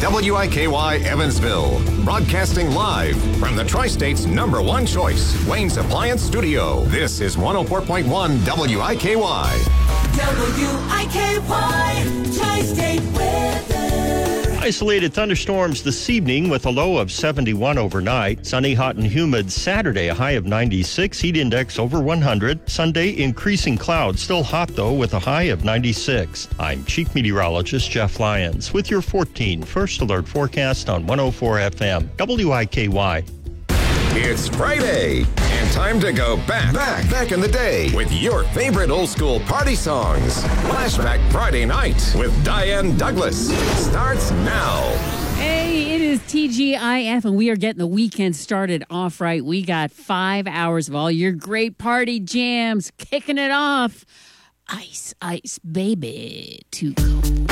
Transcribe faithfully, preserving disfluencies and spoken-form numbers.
W I K Y Evansville, broadcasting live from the Tri-State's number one choice, Wayne's Appliance Studio. This is one oh four point one W I K Y. W I K Y, Tri-State weather. Isolated thunderstorms this evening with a low of seventy-one overnight. Sunny, hot, and humid Saturday, a high of ninety-six. Heat index over one hundred. Sunday, increasing clouds. Still hot, though, with a high of ninety-six. I'm Chief Meteorologist Jeff Lyons with your fourteen First Alert forecast on one oh four F M. W I K Y. It's Friday, and time to go back, back, back in the day with your favorite old school party songs. Flashback Friday Night with Diane Douglas starts now. Hey, it is T G I F, and we are getting the weekend started off right. We got five hours of all your great party jams, kicking it off. Ice, ice, baby, too cold.